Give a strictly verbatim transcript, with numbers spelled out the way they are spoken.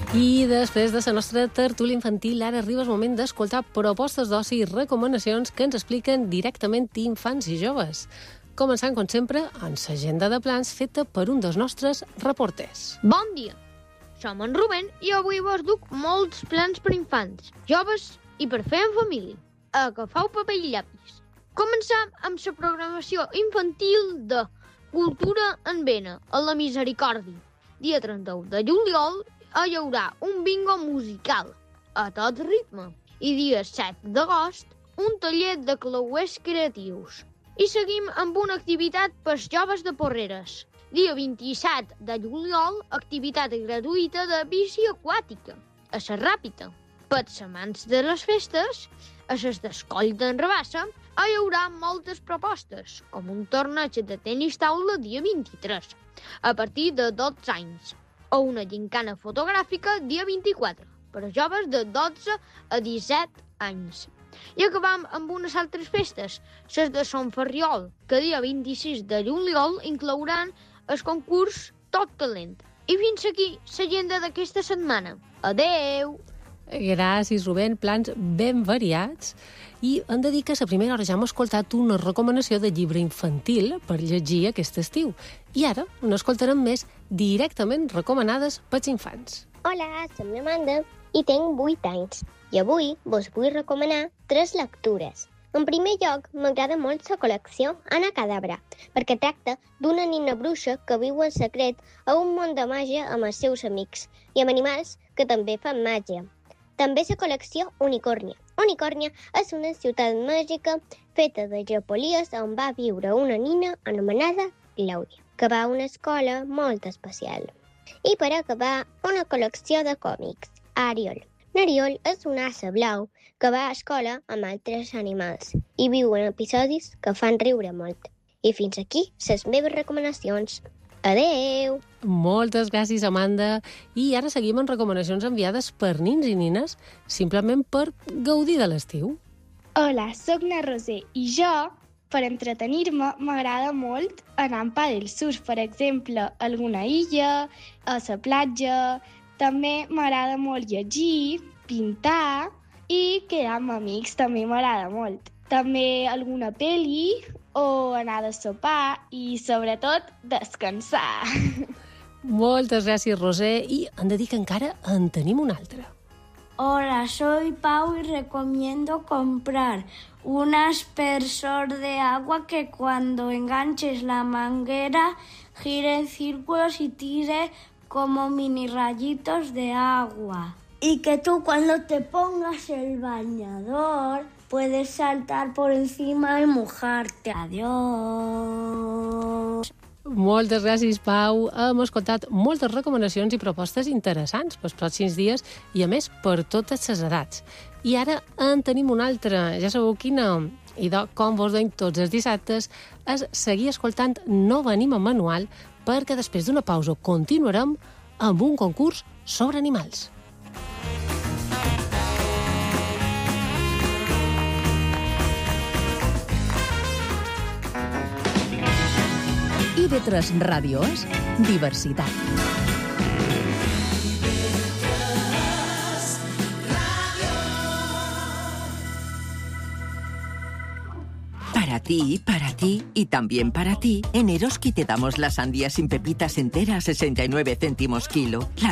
I després de la nostra tertúlia infantil, ara arriba el moment d'escoltar propostes d'oci i recomanacions que ens expliquen directament infants i joves. Començant, com sempre, amb l'agenda de plans feta per un dels nostres reporters. Bon dia! Som en Rubén i avui vos duc molts plans per infants, joves i per fer en família. Agafeu paper i llapis. Comencem amb la programació infantil de Cultura en Vena, a la Misericòrdia. Dia trenta-u de juliol hi haurà un bingo musical a tot ritme i dia set d'agost un taller de clauers creatius. I seguim amb una activitat pels joves de Porreres. Dia vint-i-set de juliol, activitat gratuïta de bici aquàtica a la Ràpita. Pels amants de les festes, a les d'Escoll d'en Rabassa hi haurà moltes propostes, com un torneig de tenis taula dia vint-i-tres, a partir de dotze anys, o una gincana fotogràfica dia vint-i-quatre, per a joves de dotze a disset anys. I acabam amb unes altres festes, les de Sant Ferriol, que dia vint-i-sis de juliol inclouran el concurs Tot Talent. I fins aquí l'agenda d'aquesta setmana. Adeu! Gràcies, Rubén. Plans ben variats. I hem de dir que a la primera hora ja hem escoltat una recomanació de llibre infantil per llegir aquest estiu. I ara n'escoltarem més directament recomanades pels infants. Hola, som l'Amanda i tinc vuit anys. I avui vos vull recomanar tres lectures. En primer lloc, m'agrada molt la col·lecció Anna Cadabra, perquè tracta d'una nina bruixa que viu en secret a un món de màgia amb els seus amics i amb animals que també fan màgia. També la col·lecció Unicòrnia. Unicòrnia és una ciutat màgica feta de gepolies on va viure una nina anomenada Clàudia, que va a una escola molt especial. I per acabar, una col·lecció de còmics, Ariol. N'Ariol és un ase blau que va a escola amb altres animals i viu en episodis que fan riure molt. I fins aquí les meves recomanacions. Adeu! Moltes gràcies, Amanda. I ara seguim amb recomanacions enviades per nins i nines simplement per gaudir de l'estiu. Hola, sóc na Roser i jo, per entretenir-me, m'agrada molt anar en paddle surf, per exemple, a alguna illa, a la platja. També m'agrada molt llegir, pintar i quedar amb amics, també m'agrada molt. També alguna pel·li o anar de sopar i, sobretot, descansar. Moltes gràcies, Roser. I hem de dir que encara en tenim una altra. Hola, soy Pau y recomiendo comprar un aspersor de agua que cuando enganches la manguera gire en círculos y tire como mini rayitos de agua. Y que tú cuando te pongas el bañador puedes saltar por encima y mojarte. Adiós. Moltes gràcies, Pau. Hem escoltat moltes recomanacions i propostes interessants pels pròxims dies i, a més, per totes les edats. I ara en tenim una altra, ja sabeu quina. I de, com vos donem tots els dissabtes, és seguir escoltant No venim a manual, perquè després d'una pausa continuarem amb un concurs sobre animals. I V tres Radio és diversitat. Para ti, para ti y también para ti, en Eroski te damos la sandía sin pepitas entera a sesenta y nueve céntimos kilo. La